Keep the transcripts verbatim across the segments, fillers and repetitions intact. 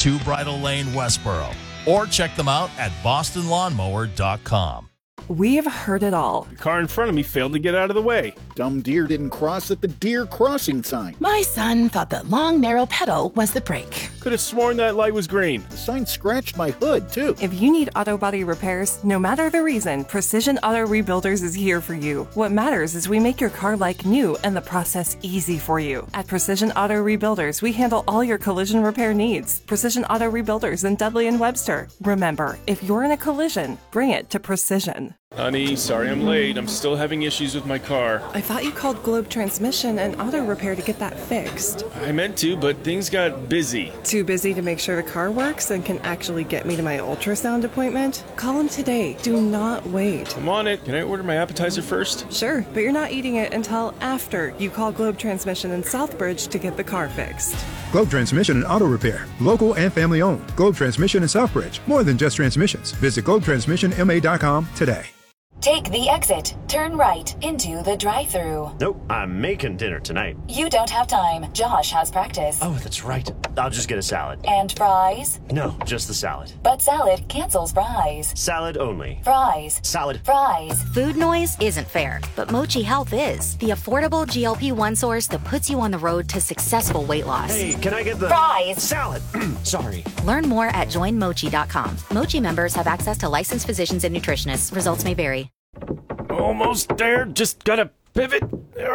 two Bridle Lane, Westboro. Or check them out at boston lawnmower dot com. We've heard it all. The car in front of me failed to get out of the way. Dumb deer didn't cross at the deer crossing sign. My son thought the long, narrow pedal was the brake. Could have sworn that light was green. The sign scratched my hood, too. If you need auto body repairs, no matter the reason, Precision Auto Rebuilders is here for you. What matters is we make your car like new and the process easy for you. At Precision Auto Rebuilders, we handle all your collision repair needs. Precision Auto Rebuilders in Dudley and Webster. Remember, if you're in a collision, bring it to Precision. Honey, sorry I'm late. I'm still having issues with my car. I thought you called Globe Transmission and Auto Repair to get that fixed. I meant to, but things got busy. Too busy to make sure the car works and can actually get me to my ultrasound appointment? Call them today. Do not wait. I'm on it. Can I order my appetizer first? Sure, but you're not eating it until after you call Globe Transmission in Southbridge to get the car fixed. Globe Transmission and Auto Repair. Local and family owned. Globe Transmission in Southbridge. More than just transmissions. Visit globe transmission m a dot com today. Take the exit. Turn right into the drive-thru. Nope, I'm making dinner tonight. You don't have time. Josh has practice. Oh, that's right. I'll just get a salad. And fries? No, just the salad. But salad cancels fries. Salad only. Fries. Salad. Fries. Food noise isn't fair, but Mochi Health is. The affordable G L P one source that puts you on the road to successful weight loss. Hey, can I get the... Fries. Salad. Sorry. Learn more at join mochi dot com. Mochi members have access to licensed physicians and nutritionists. Results may vary. Almost there. Just gotta pivot.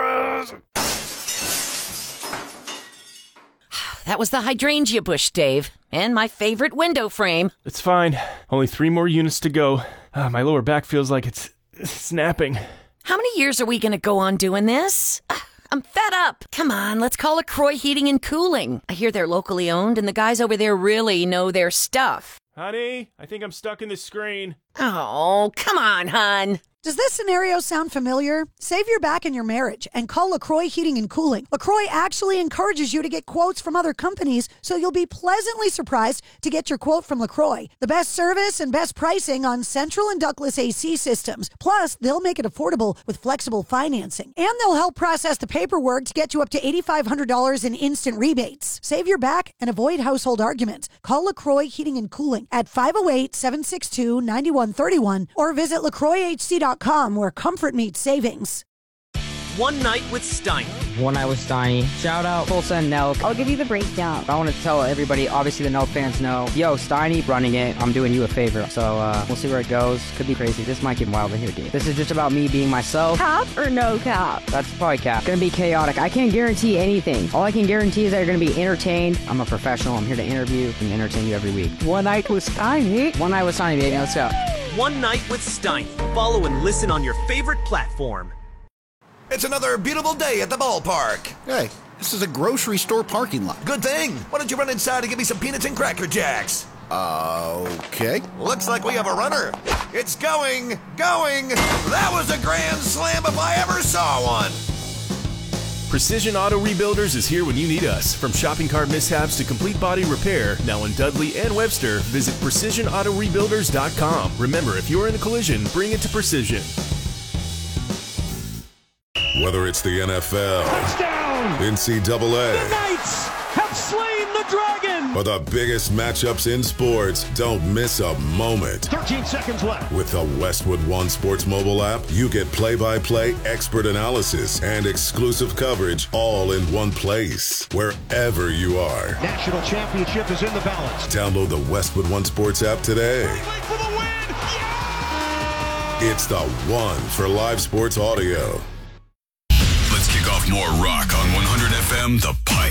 That was the hydrangea bush, Dave. And my favorite window frame. It's fine. Only three more units to go. Uh, my lower back feels like it's, it's snapping. How many years are we gonna go on doing this? Uh, I'm fed up. Come on, let's call LaCroix Heating and Cooling. I hear they're locally owned, and the guys over there really know their stuff. Honey, I think I'm stuck in the screen. Oh, come on, hon. Does this scenario sound familiar? Save your back in your marriage and call LaCroix Heating and Cooling. LaCroix actually encourages you to get quotes from other companies, so you'll be pleasantly surprised to get your quote from LaCroix. The best service and best pricing on central and ductless A C systems. Plus, they'll make it affordable with flexible financing. And they'll help process the paperwork to get you up to eight thousand five hundred dollars in instant rebates. Save your back and avoid household arguments. Call LaCroix Heating and Cooling at five oh eight, seven six two, nine one three one or visit lacroix h c dot com where comfort meets savings. One Night with Steiny. One Night with Steiny. Shout out Full Send Nelk. I'll give you the breakdown. I want to tell everybody, obviously the Nelk fans know, yo, Steiny running it. I'm doing you a favor. So uh, we'll see where it goes. Could be crazy. This might get wild in here, dude. This is just about me being myself. Cap or no cap? That's probably cap. Gonna be chaotic. I can't guarantee anything. All I can guarantee is that you're gonna be entertained. I'm a professional. I'm here to interview and entertain you every week. One Night with Steiny. One Night with Steiny, baby. Let's go. One Night with Steiny. Follow and listen on your favorite platform. It's another beautiful day at the ballpark. Hey, this is a grocery store parking lot. Good thing. Why don't you run inside and give me some peanuts and Cracker Jacks? Uh, okay. Looks like we have a runner. It's going, going. That was a grand slam if I ever saw one. Precision Auto Rebuilders is here when you need us. From shopping cart mishaps to complete body repair, now in Dudley and Webster, visit precision auto rebuilders dot com. Remember, if you're in a collision, bring it to Precision. Whether it's the N F L, touchdown, N C double A, the Knights have slain the dragon, or the biggest matchups in sports, don't miss a moment. thirteen seconds left. With the Westwood One Sports mobile app, you get play-by-play expert analysis and exclusive coverage all in one place, wherever you are. National championship is in the balance. Download the Westwood One Sports app today. For the win. Yeah! It's the one for live sports audio. Let's kick off more rock on one hundred F M, The Pike.